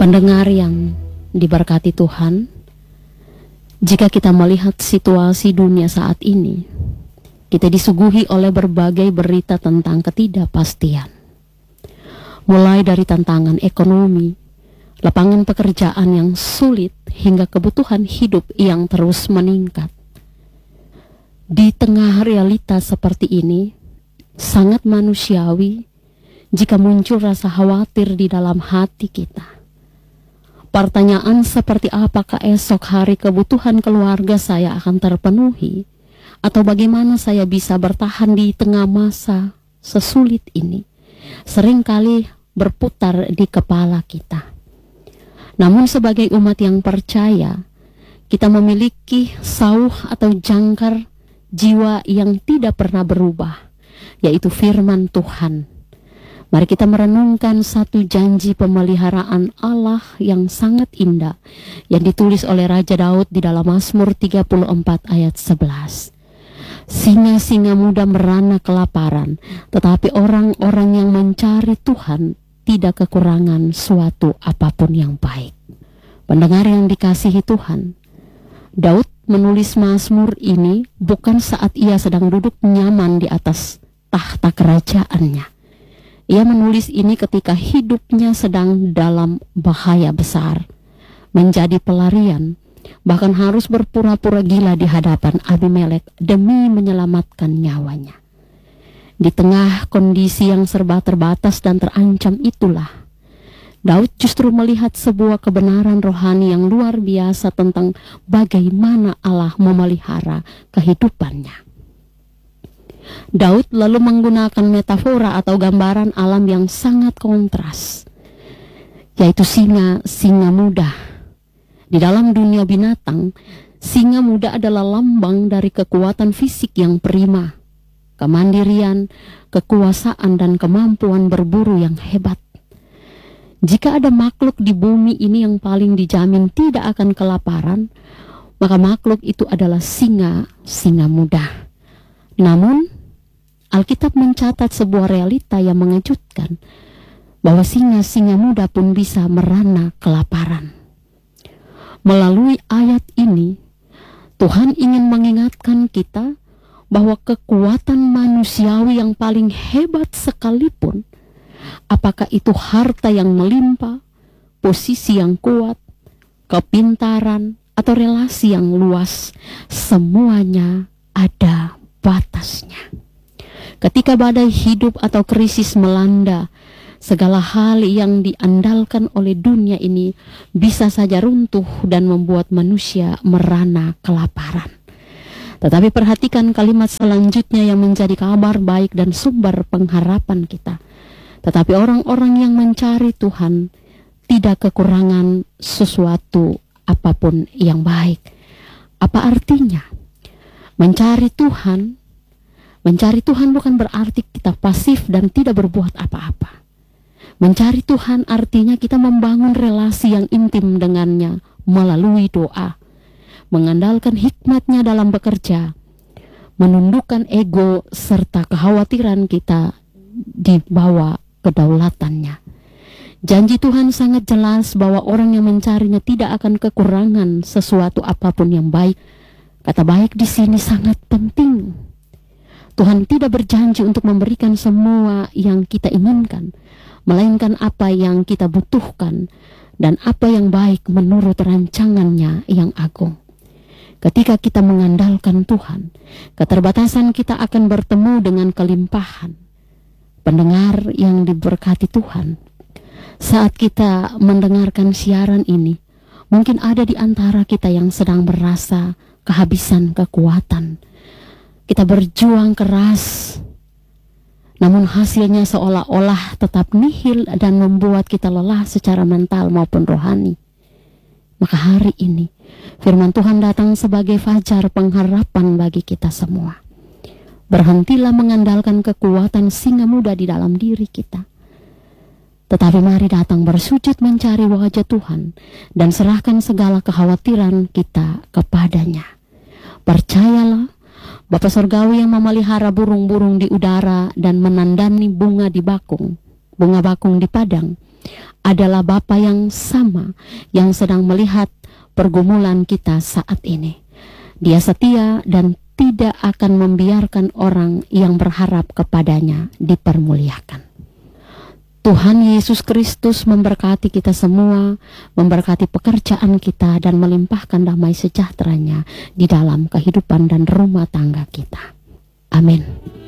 Pendengar yang diberkati Tuhan, jika kita melihat situasi dunia saat ini, kita disuguhi oleh berbagai berita tentang ketidakpastian. Mulai dari tantangan ekonomi, lapangan pekerjaan yang sulit, hingga kebutuhan hidup yang terus meningkat. Di tengah realitas seperti ini, sangat manusiawi jika muncul rasa khawatir di dalam hati kita. Pertanyaan seperti apakah esok hari kebutuhan keluarga saya akan terpenuhi, atau bagaimana saya bisa bertahan di tengah masa sesulit ini, seringkali berputar di kepala kita. Namun sebagai umat yang percaya, kita memiliki sauh atau jangkar jiwa yang tidak pernah berubah, yaitu firman Tuhan. Mari kita merenungkan satu janji pemeliharaan Allah yang sangat indah yang ditulis oleh Raja Daud di dalam Mazmur 34 ayat 11. Singa-singa muda merana kelaparan, tetapi orang-orang yang mencari Tuhan tidak kekurangan suatu apapun yang baik. Pendengar yang dikasihi Tuhan, Daud menulis Mazmur ini bukan saat ia sedang duduk nyaman di atas tahta kerajaannya. Ia menulis ini ketika hidupnya sedang dalam bahaya besar, menjadi pelarian, bahkan harus berpura-pura gila di hadapan Abimelek demi menyelamatkan nyawanya. Di tengah kondisi yang serba terbatas dan terancam itulah, Daud justru melihat sebuah kebenaran rohani yang luar biasa tentang bagaimana Allah memelihara kehidupannya. Daud lalu menggunakan metafora atau gambaran alam yang sangat kontras, yaitu singa muda. Di dalam dunia binatang, singa muda adalah lambang dari kekuatan fisik yang prima, kemandirian, kekuasaan, dan kemampuan berburu yang hebat. Jika ada makhluk di bumi ini yang paling dijamin tidak akan kelaparan, maka makhluk itu adalah singa muda. Namun, Alkitab mencatat sebuah realita yang mengejutkan, bahwa singa muda pun bisa merana kelaparan. Melalui ayat ini, Tuhan ingin mengingatkan kita bahwa kekuatan manusiawi yang paling hebat sekalipun, apakah itu harta yang melimpah, posisi yang kuat, kepintaran, atau relasi yang luas, semuanya ada batasnya. Ketika badai hidup atau krisis melanda, segala hal yang diandalkan oleh dunia ini bisa saja runtuh dan membuat manusia merana kelaparan. Tetapi perhatikan kalimat selanjutnya yang menjadi kabar baik dan sumber pengharapan kita. Tetapi orang-orang yang mencari Tuhan tidak kekurangan sesuatu apapun yang baik. Apa artinya? Mencari Tuhan bukan berarti kita pasif dan tidak berbuat apa-apa. Mencari Tuhan artinya kita membangun relasi yang intim dengannya melalui doa, mengandalkan hikmat-Nya dalam bekerja, menundukkan ego serta kekhawatiran kita di bawah kedaulatan-Nya. Janji Tuhan sangat jelas bahwa orang yang mencarinya tidak akan kekurangan sesuatu apapun yang baik. Kata baik di sini sangat penting. Tuhan tidak berjanji untuk memberikan semua yang kita inginkan, melainkan apa yang kita butuhkan dan apa yang baik menurut rancangan-Nya yang agung. Ketika kita mengandalkan Tuhan, keterbatasan kita akan bertemu dengan kelimpahan. Pendengar yang diberkati Tuhan, saat kita mendengarkan siaran ini, mungkin ada di antara kita yang sedang merasa kehabisan kekuatan. Kita berjuang keras, namun hasilnya seolah-olah tetap nihil dan membuat kita lelah secara mental maupun rohani. Maka hari ini firman Tuhan datang sebagai fajar pengharapan bagi kita semua. Berhentilah mengandalkan kekuatan singa muda di dalam diri kita, tetapi mari datang bersujud mencari wajah Tuhan dan serahkan segala kekhawatiran kita kepadanya. Percayalah, Bapa Surgawi yang memelihara burung-burung di udara dan menandani bunga bakung di padang, adalah Bapa yang sama yang sedang melihat pergumulan kita saat ini. Dia setia dan tidak akan membiarkan orang yang berharap kepadanya dipermuliakan. Tuhan Yesus Kristus memberkati kita semua, memberkati pekerjaan kita, dan melimpahkan damai sejahtera-Nya di dalam kehidupan dan rumah tangga kita. Amin.